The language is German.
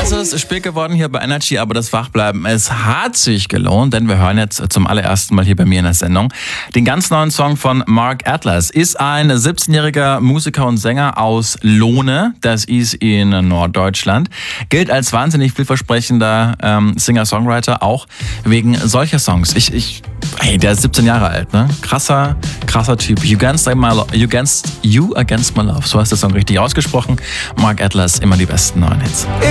Es ist spät geworden hier bei Energy, aber das Wachbleiben, es hat sich gelohnt, denn wir hören jetzt zum allerersten Mal hier bei mir in der Sendung den ganz neuen Song von Mark Atlas. Ist ein 17-jähriger Musiker und Sänger aus Lohne, das ist in Norddeutschland. Gilt als wahnsinnig vielversprechender Singer-Songwriter, auch wegen solcher Songs. Der ist 17 Jahre alt, ne? Krasser Typ. You Against My Love, so heißt der Song richtig ausgesprochen. Mark Atlas, immer die besten neuen Hits.